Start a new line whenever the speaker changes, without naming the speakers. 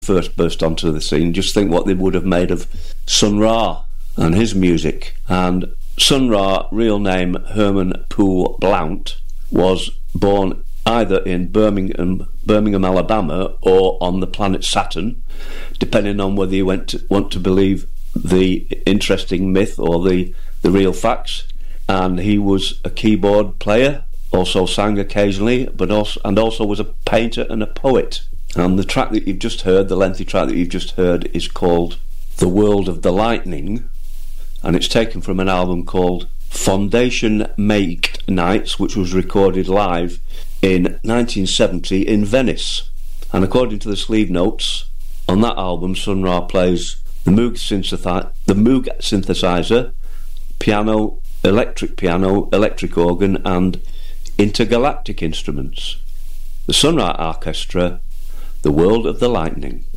first burst onto the scene, just think what they would have made of Sun Ra and his music. And Sun Ra, real name Herman Poole Blount, was born either in Birmingham, Alabama, or on the planet Saturn, depending on whether you want to believe the interesting myth or the real facts. And he was a keyboard player, also sang occasionally, and also was a painter and a poet. And the track that you've just heard, the lengthy track that you've just heard, is called The World of the Lightning, and it's taken from an album called Foundation Make Nights, which was recorded live in 1970 in Venice. And according to the sleeve notes on that album, Sun Ra plays the Moog synthesizer, piano, electric organ, and intergalactic instruments. The Sun Ra Orchestra, The World of the Lightning.